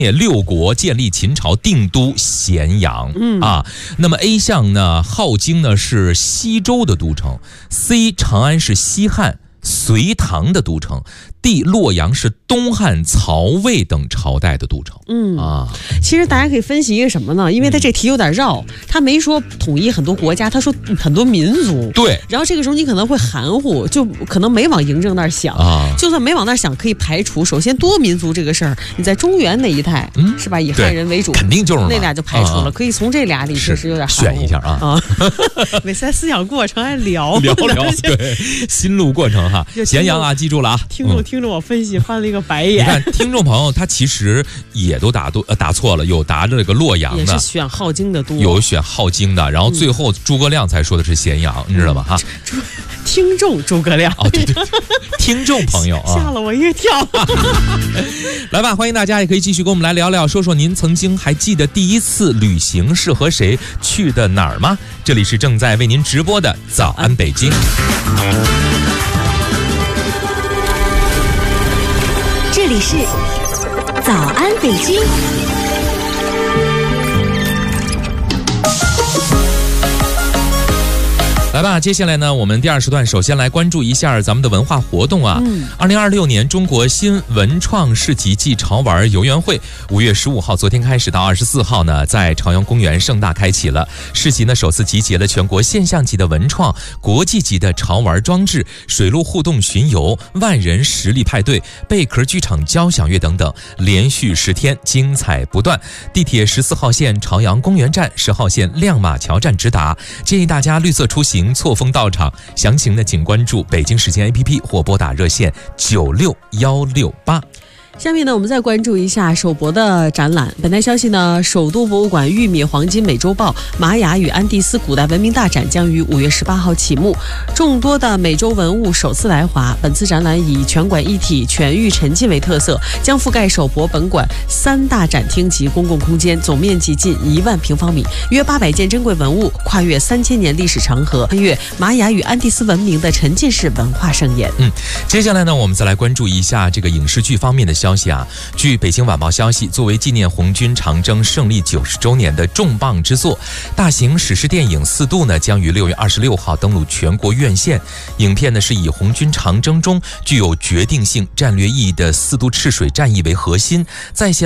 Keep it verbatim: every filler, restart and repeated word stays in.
六国建立秦朝定都咸阳。 嗯啊，那么 A 项呢，镐京呢是西周的都城 ，C 长安是西汉、隋唐的都城。D 洛阳是东汉、曹魏等朝代的都城。 嗯啊， 其实大家可以分析一个什么呢？因为他这题有点绕，他没说统一很多国家，他说很多民族。 对。 然后这个时候你可能会含糊，就可能没往嬴政那儿想啊。 就算没往那儿想，可以排除。首先多民族这个事儿，你在中原那一带，嗯，是吧？以汉人为主， 肯定就是那俩就排除了。啊、可以从这俩里确实有点含糊选一下啊啊。没在思想过程还聊聊聊，对，心路过程哈。咸阳啊，记住了啊。 听众、嗯、听着我分析。翻了一个白眼。 你看，听众朋友他其实也都答对，呃，答错了，有答这个洛阳的， 也是选镐京的多， 有选镐京的，然后最后诸葛亮才说的是咸阳，嗯、你知道吗？哈， 听众诸葛亮， 哦，对对对，听众朋友啊， 吓了我一跳。 来吧，欢迎大家也可以继续跟我们来聊聊，说说您曾经还记得第一次旅行是和谁去的哪儿吗？这里是正在为您直播的早安北京。 这里是早安北京。 来吧，接下来呢，我们第二时段首先来关注一下咱们的文化活动啊。二零二六年中国新文创市集暨潮玩游园会，五月十五号昨天开始到二十四号呢，在朝阳公园盛大开启了。市集呢首次集结了全国现象级的文创、国际级的潮玩装置、水陆互动巡游、万人实力派对、贝壳剧场交响乐等等，连续十天精彩不断。地铁十四号线朝阳公园站、十号线亮马桥站直达，建议大家绿色出行，错峰到场。详情呢，请关注北京时间 A P P 或拨打热线九六幺六八。 下面呢，我们再关注一下首博的展览。本台消息呢，首都博物馆玉米黄金美洲豹玛雅与安第斯古代文明大展将于五月十八号启幕，众多的美洲文物首次来华。本次展览以全馆一体、全域沉浸为特色，将覆盖首博本馆三大展厅及公共空间，总面积近一万平方米，约八百件珍贵文物，跨越三千年历史长河，穿越玛雅与安第斯文明的沉浸式文化盛宴。 嗯，接下来呢，我们再来关注一下这个影视剧方面的消息啊。据北京晚报消息，作为纪念红军长征胜利九十周年的重磅之作，大型史诗电影《四渡》呢，将于六月二十六号登陆全国院线。影片呢是以红军长征中具有决定性战略意义的四渡赤水战役为核心，再现